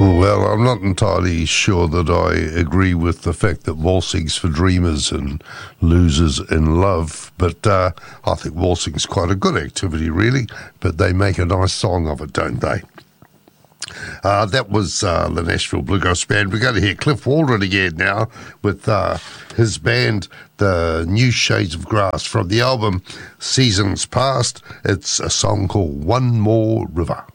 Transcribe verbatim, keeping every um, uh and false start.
Well, I'm not entirely sure that I agree with the fact that waltzing's for dreamers and losers in love, but uh, I think waltzing's quite a good activity, really, but they make a nice song of it, don't they? Uh, that was uh, the Nashville Bluegrass Band. We're going to hear Cliff Waldron again now with uh, his band, the New Shades of Grass, from the album Seasons Past. It's a song called One More River.